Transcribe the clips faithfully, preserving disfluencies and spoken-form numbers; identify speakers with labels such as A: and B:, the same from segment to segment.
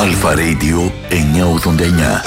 A: Αλφα Radio εννιακόσια ογδόντα εννιά.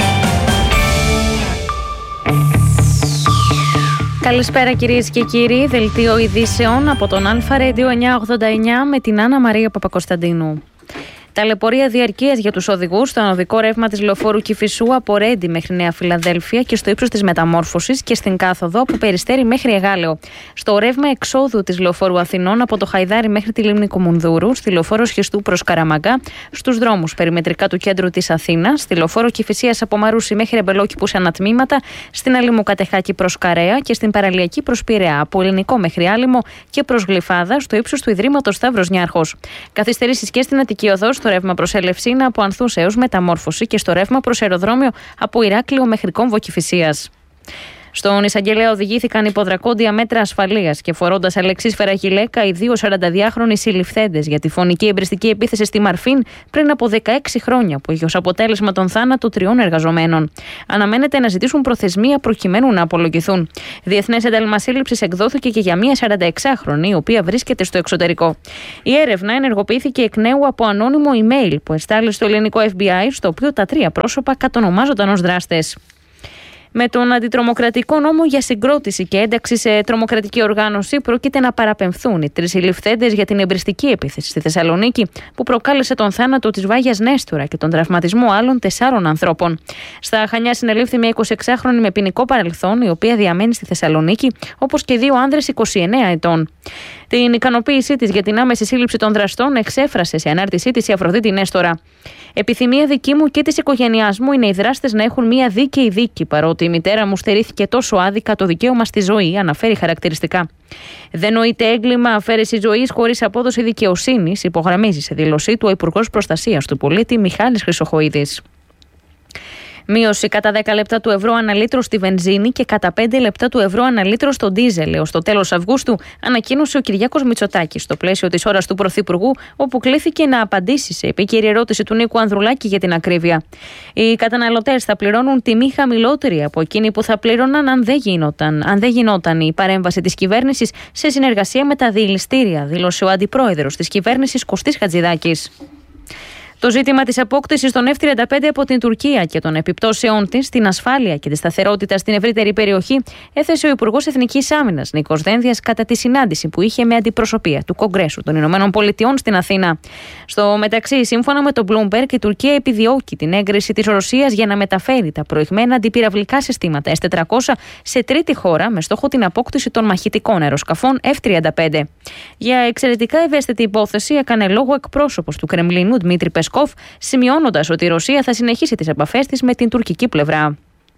B: Καλησπέρα κυρίες και κύριοι, δελτίο ειδήσεων από τον Αλφα Radio εννιακόσια ογδόντα εννιά με την Άννα Μαρία Παπακοσταντίνου. Ταλαιπωρία διαρκείας για τους οδηγούς στο ανωδικό ρεύμα της λεωφόρου Κηφισού από Ρέντι μέχρι Νέα Φιλαδέλφια και στο ύψος της Μεταμόρφωσης και στην κάθοδο από Περιστέρι μέχρι Εγάλεο. Στο ρεύμα εξόδου της λεωφόρου Αθηνών από το Χαϊδάρι μέχρι τη λίμνη Κομουνδούρου, στη λεωφόρο Σχιστού προς Καραμαγκά, στους δρόμους περιμετρικά του κέντρου της Αθήνας, στη λεωφόρο Κηφισίας από Μαρούσι μέχρι Εμπελόκηπου σε ανατμήματα, στην Αλήμου Κατεχάκη προς Καρέα και στην Παραλιακή προς Πειραιά, από Ελληνικό μέχρι Άλυμο και προς Γλυφάδα, στο ύψος του Ιδρύματος Σταύρος Νιάρχος. Καθυστερήσεις και στην Αττική Οδό, στο ρεύμα προς Ελευσίνα από Ανθούς έως Μεταμόρφωση και στο ρεύμα προς αεροδρόμιο από Ηράκλειο μέχρι Κόμβο Κηφισίας. Στον εισαγγελέα οδηγήθηκαν υποδρακόντια μέτρα ασφαλείας και φορώντας αλεξίσφαιρα γυλαίκα οι δύο σαρανταδυάχρονοι συλληφθέντες για τη φωνική εμπριστική επίθεση στη Μαρφίν πριν από δεκαέξι χρόνια, που είχε ως αποτέλεσμα τον θάνατο τριών εργαζομένων. Αναμένεται να ζητήσουν προθεσμία προκειμένου να απολογηθούν. Διεθνές ένταλμα σύλληψης εκδόθηκε και για μία σαρανταεξάχρονη, η οποία βρίσκεται στο εξωτερικό. Η έρευνα ενεργοποιήθηκε εκ νέου από ανώνυμο email που εστάλει στο ελληνικό εφ μπι άι, στο οποίο τα τρία πρόσωπα κατονομάζονταν ως δράστες. Με τον αντιτρομοκρατικό νόμο για συγκρότηση και ένταξη σε τρομοκρατική οργάνωση πρόκειται να παραπεμφθούν οι τρεις συλληφθέντες για την εμπριστική επίθεση στη Θεσσαλονίκη που προκάλεσε τον θάνατο της Βάγιας Νέστορα και τον τραυματισμό άλλων τεσσάρων ανθρώπων. Στα Χανιά συνελήφθη μια εικοσιεξάχρονη με ποινικό παρελθόν, η οποία διαμένει στη Θεσσαλονίκη, όπως και δύο άνδρες είκοσι εννέα ετών. Την ικανοποίησή της για την άμεση σύλληψη των δραστών εξέφρασε σε ανάρτησή της η Αφροδίτη Νέστορα. Επιθυμία δική μου και της οικογένειάς μου είναι οι δράστες να έχουν μια δίκαιη δίκη, παρότι η μητέρα μου στερήθηκε τόσο άδικα το δικαίωμα στη ζωή, αναφέρει χαρακτηριστικά. Δεν νοείται έγκλημα αφαίρεση ζωής χωρίς απόδοση δικαιοσύνης, υπογραμμίζει σε δήλωσή του ο Υπουργός Προστασίας του Πολίτη Μιχάλης Χρυσοχοΐδης. Μείωση κατά δέκα λεπτά του ευρώ αναλύτρο στη βενζίνη και κατά πέντε λεπτά του ευρώ αναλύτρο στο ντίζελ έως το τέλος Αυγούστου, ανακοίνωσε ο Κυριάκος Μητσοτάκης στο πλαίσιο της ώρας του Πρωθυπουργού, όπου κλήθηκε να απαντήσει σε επίκαιρη ερώτηση του Νίκου Ανδρουλάκη για την ακρίβεια. Οι καταναλωτές θα πληρώνουν τιμή χαμηλότερη από εκείνη που θα πλήρωναν αν δεν γινόταν, αν δεν γινόταν η παρέμβαση της κυβέρνησης σε συνεργασία με τα διελιστήρια, δήλωσε ο αντιπρόεδρος της κυβέρνησης Κωστής Χατζηδάκης. Το ζήτημα της απόκτησης των εφ τριάντα πέντε από την Τουρκία και των επιπτώσεών της στην ασφάλεια και τη σταθερότητα στην ευρύτερη περιοχή έθεσε ο Υπουργός Εθνικής Άμυνας Νίκος Δένδιας κατά τη συνάντηση που είχε με αντιπροσωπεία του Κογκρέσου των Ηνωμένων Πολιτειών στην Αθήνα. Στο μεταξύ, σύμφωνα με τον Bloomberg, η Τουρκία επιδιώκει την έγκριση της Ρωσίας για να μεταφέρει τα προηγμένα αντιπυραυλικά συστήματα ες τετρακόσια σε τρίτη χώρα με στόχο την απόκτηση των μαχητικών αεροσκαφών εφ τριάντα πέντε. Για εξαιρετικά ευαίσθητη υπόθεση έκανε λόγο εκπρόσωπος του Κρεμλίνου Δημήτρη Πεσκόφ, σημειώνοντας ότι η Ρωσία θα συνεχίσει τις επαφές της με την τουρκική πλευρά.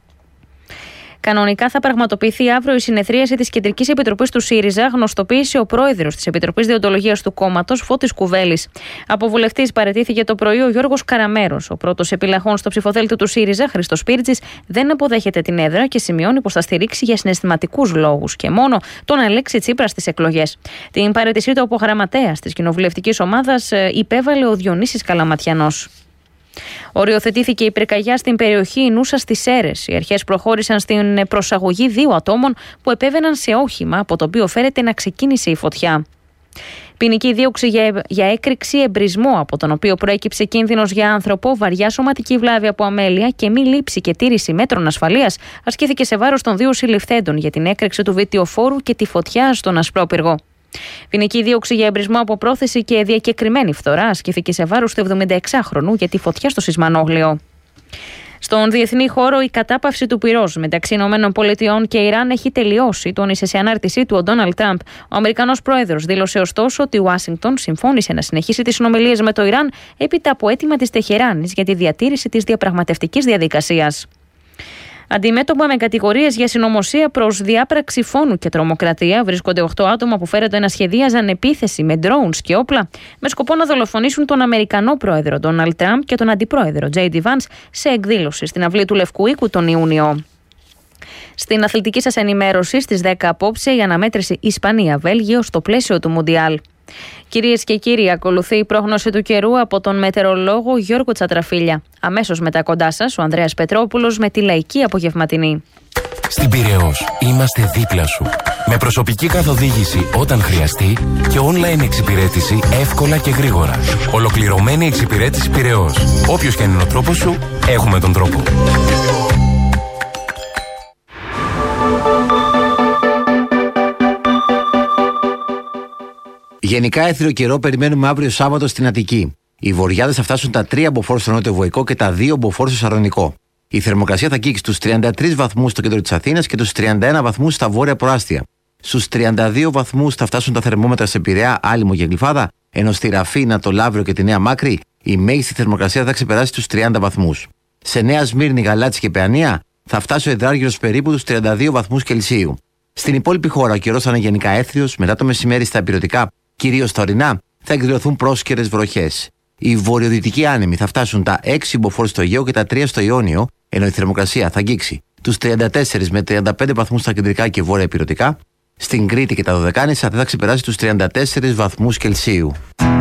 B: Κανονικά θα πραγματοποιηθεί αύριο η συνεδρίαση της Κεντρικής Επιτροπής του ΣΥΡΙΖΑ, γνωστοποίησε ο πρόεδρος της Επιτροπής Δεοντολογίας του κόμματος, Φώτης Κουβέλης. Από βουλευτής παραιτήθηκε το πρωί ο Γιώργος Καραμέρος. Ο πρώτος επιλαχών στο ψηφοδέλτιο του ΣΥΡΙΖΑ, Χρήστος Πύρτζης, δεν αποδέχεται την έδρα και σημειώνει πως θα στηρίξει για συναισθηματικούς λόγους και μόνο τον Αλέξη Τσίπρα στις εκλογές. Την παραιτησή του από γραμματέας της κοινοβουλευτικής ομάδας υπέβαλε ο Διονύσης Καλαματιανός. Οριοθετήθηκε η πυρκαγιά στην περιοχή Ινούσα στις Σέρρες. Οι αρχές προχώρησαν στην προσαγωγή δύο ατόμων που επέβαιναν σε όχημα από το οποίο φέρεται να ξεκίνησε η φωτιά. Ποινική δίωξη για, για έκρηξη εμπρισμό, από τον οποίο προέκυψε κίνδυνος για άνθρωπο, βαριά σωματική βλάβη από αμέλεια και μη λήψη και τήρηση μέτρων ασφαλείας, ασκήθηκε σε βάρος των δύο συλληφθέντων για την έκρηξη του βιτιοφόρου και τη φωτιά στον Ασπρόπυργο. Ποινική δίωξη για εμπρισμό από πρόθεση και διακεκριμένη φθορά ασκήθηκε σε βάρος του εβδομηνταεξάχρονου για τη φωτιά στο Σισμανόγλιο. Στον διεθνή χώρο, η κατάπαυση του πυρός μεταξύ Ηνωμένων Πολιτειών και Ιράν έχει τελειώσει, τόνισε σε ανάρτησή του ο Ντόναλντ Τραμπ. Ο Αμερικανός πρόεδρος δήλωσε ωστόσο ότι η Ουάσιγκτον συμφώνησε να συνεχίσει τις συνομιλίες με το Ιράν έπειτα από αίτημα της Τεχεράνης για τη διατήρηση της διαπραγματευτικής διαδικασίας. Αντιμέτωπα με κατηγορίες για συνωμοσία προς διάπραξη φόνου και τρομοκρατία, βρίσκονται οκτώ άτομα που φέρεται να σχεδίαζαν επίθεση με drones και όπλα με σκοπό να δολοφονήσουν τον Αμερικανό πρόεδρο Ντόναλντ Τραμπ και τον αντιπρόεδρο Τζέι Ντι Βάνς σε εκδήλωση στην αυλή του Λευκού Οίκου τον Ιούνιο. Στην αθλητική σας ενημέρωση, στις δέκα απόψε, η αναμέτρηση Ισπανία-Βέλγιο στο πλαίσιο του Μουντιάλ. Κυρίες και κύριοι, ακολουθεί η πρόγνωση του καιρού από τον μετεωρολόγο Γιώργο Τσατραφίλια. Αμέσως μετά κοντά σας ο Ανδρέας Πετρόπουλος με τη λαϊκή απογευματινή.
C: Στην Πειραιώς είμαστε δίπλα σου. Με προσωπική καθοδήγηση όταν χρειαστεί και online εξυπηρέτηση εύκολα και γρήγορα. Ολοκληρωμένη εξυπηρέτηση Πειραιώς. Όποιος και αν είναι ο τρόπος σου, έχουμε τον τρόπο.
D: Γενικά έθριο καιρό περιμένουμε αύριο Σάββατο στην Αττική. Οι βοριάδες θα φτάσουν τα τρία μποφόρ στο νότιο Βοϊκό και τα δύο μποφόρ στο Σαρδονικό. Η θερμοκρασία θα αγγίξει στους τριάντα τρεις βαθμούς στο κέντρο της Αθήνας και τους τριάντα ένα βαθμούς στα βόρεια προάστια. Στους τριάντα δύο βαθμούς θα φτάσουν τα θερμόμετρα σε Πειραιά, Άλυμο και Γλυφάδα, ενώ στη Ραφίνα, το Λαύριο και τη Νέα Μάκρη η μέγιστη θερμοκρασία θα ξεπεράσει τους τριάντα βαθμούς. Σε Νέα Σμύρνη, Γαλάτσι και Παιανία θα φτάσει ο υδράργυρος περίπου τους τριάντα δύο βαθμούς Κελσίου. Στην υπόλοιπη χώρα ο καιρός θα είναι γενικά έθριος, μετά το μεσημέρι στα ηπειρωτικά, κυρίως στα ορεινά, θα εκδηλωθούν πρόσκαιρες βροχές. Οι βορειοδυτικοί άνεμοι θα φτάσουν τα έξι μποφόρ στο Αιγαίο και τα τρία στο Ιόνιο, ενώ η θερμοκρασία θα αγγίξει τους τριάντα τέσσερα με τριάντα πέντε βαθμούς στα κεντρικά και βόρεια ηπειρωτικά. Στην Κρήτη και τα Δωδεκάνησα δεν θα ξεπεράσει τους τριάντα τέσσερις βαθμούς Κελσίου.